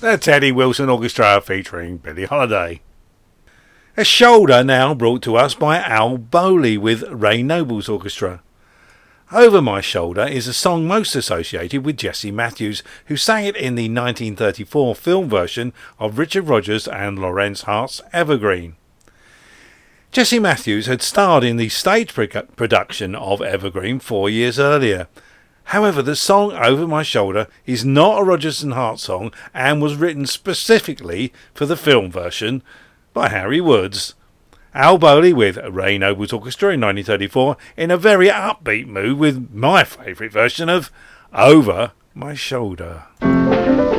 the Teddy Wilson Orchestra featuring Billie Holiday. A Shoulder now brought to us by Al Bowley with Ray Noble's Orchestra. Over My Shoulder is a song most associated with Jesse Matthews, who sang it in the 1934 film version of Richard Rodgers and Lorenz Hart's Evergreen. Jesse Matthews had starred in the stage production of Evergreen 4 years earlier. However, the song Over My Shoulder is not a Rodgers and Hart song and was written specifically for the film version by Harry Woods. Al Bowley with Ray Noble's Orchestra in 1934 in a very upbeat mood with my favourite version of Over My Shoulder.